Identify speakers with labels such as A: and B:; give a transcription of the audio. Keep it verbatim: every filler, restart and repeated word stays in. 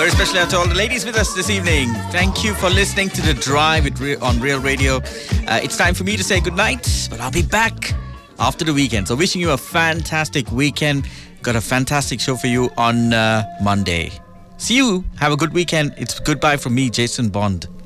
A: Very special out to all the ladies with us this evening. Thank you for listening to The Drive with Re- on Real Radio. Uh, it's time for me to say goodnight, but I'll be back after the weekend. So wishing you a fantastic weekend. Got a fantastic show for you on uh, Monday. See you. Have a good weekend. It's goodbye from me, Jason Bond.